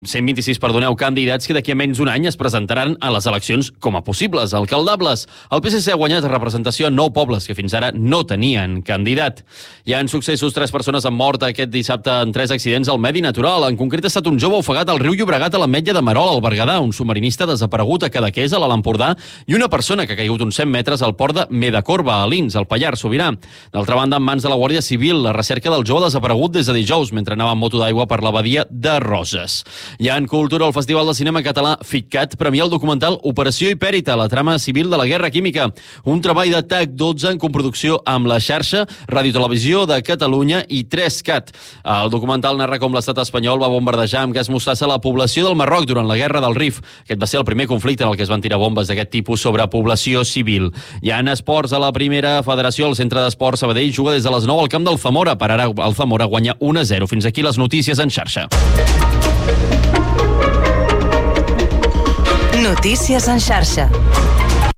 126 candidats que d'aquí a menys d'un any es presentaran a les eleccions com a possibles alcaldables. El PSC ha guanyat representació a 9 pobles que fins ara no tenien candidat. Hi ha successos, 3 persones han mort aquest dissabte en 3 accidents al medi natural. En concret ha estat un jove ofegat al riu Llobregat a l'Ametlla de Marol, al Berguedà, un submarinista desaparegut a Cadaqués, a l'Alt Empordà, i una persona que ha caigut uns 100 metres al port de Medacorba, a Lins, al Pallars Sobirà. D'altra banda, en mans de la Guàrdia Civil, la recerca del jove desaparegut des de dijous mentre anava amb moto d'aigua per la badia de Roses. Hi ha en cultura el Festival de Cinema Català FICCAT premia el documental Operació Hipèrita, la trama civil de la guerra química, un treball de TAC12 en coproducció amb la xarxa Radiotelevisió de Catalunya i 3CAT. El documental narra com l'estat espanyol va bombardejar amb gas mostassa la població del Marroc durant la guerra del Rif. Aquest va ser el primer conflicte en el que es van tirar bombes d'aquest tipus sobre població civil. Hi ha esports a la primera federació. El centre d'esports Sabadell juga des de les 9 al camp del Zamora. Per ara el Zamora guanya 1-0. Fins aquí les notícies en xarxa. Notícies en xarxa.